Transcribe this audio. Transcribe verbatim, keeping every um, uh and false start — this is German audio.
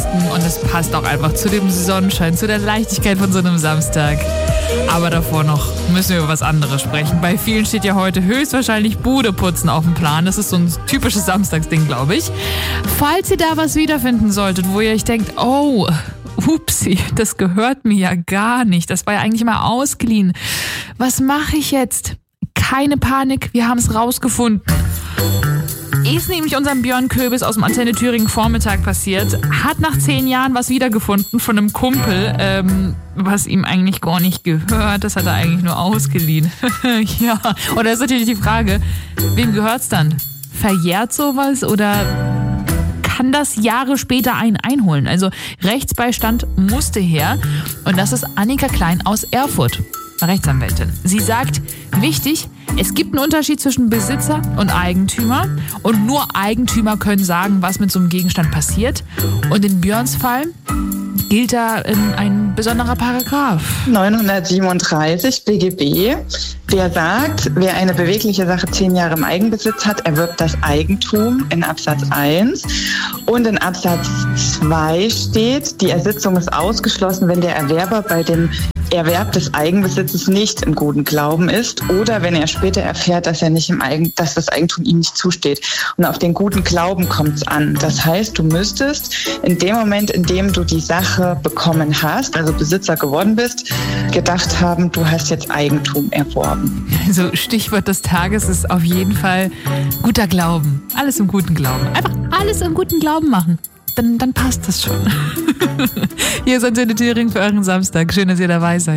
Weihnachten und es passt auch einfach zu dem Sonnenschein, zu der Leichtigkeit von so einem Samstag. Aber davor noch müssen wir über was anderes sprechen. Bei vielen steht ja heute höchstwahrscheinlich Budeputzen auf dem Plan. Das ist so ein typisches Samstagsding, glaube ich. Falls ihr da was wiederfinden solltet, wo ihr euch denkt, oh, upsi, das gehört mir ja gar nicht. Das war ja eigentlich mal ausgeliehen. Was mache ich jetzt? Keine Panik, wir haben es rausgefunden. Ist nämlich unserem Björn Köbis aus dem Antenne Thüringen Vormittag passiert. Hat nach zehn Jahren was wiedergefunden von einem Kumpel, ähm, was ihm eigentlich gar nicht gehört. Das hat er eigentlich nur ausgeliehen. Ja, und da ist natürlich die Frage, wem gehört's dann? Verjährt sowas oder kann das Jahre später einen einholen? Also Rechtsbeistand musste her. Und das ist Annika Klein aus Erfurt, Rechtsanwältin. Sie sagt, wichtig, es gibt einen Unterschied zwischen Besitzer und Eigentümer und nur Eigentümer können sagen, was mit so einem Gegenstand passiert. Und in Björns Fall gilt da ein besonderer Paragraph. neunhundertsiebenunddreißig B G B, der sagt, wer eine bewegliche Sache zehn Jahre im Eigenbesitz hat, erwirbt das Eigentum in Absatz eins. Und in Absatz zwei steht, die Ersitzung ist ausgeschlossen, wenn der Erwerber bei dem Erwerb des Eigenbesitzes nicht im guten Glauben ist oder wenn er später erfährt, dass er nicht im Eigen, dass das Eigentum ihm nicht zusteht. Und auf den guten Glauben kommt es an. Das heißt, du müsstest in dem Moment, in dem du die Sache bekommen hast, also Besitzer geworden bist, gedacht haben, du hast jetzt Eigentum erworben. Also Stichwort des Tages ist auf jeden Fall guter Glauben. Alles im guten Glauben. Einfach alles im guten Glauben machen. Dann, dann passt das schon. Hier ist Antenne Thüringen für euren Samstag. Schön, dass ihr dabei seid.